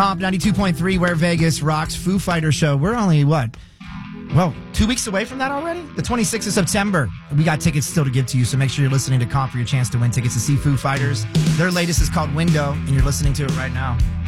Comp 92.3, where Vegas rocks. Foo Fighters show. We're only, 2 weeks away from that already? The 26th of September. We got tickets still to give to you, so make sure you're listening to Comp for your chance to win tickets to see Foo Fighters. Their latest is called Window, and you're listening to it right now.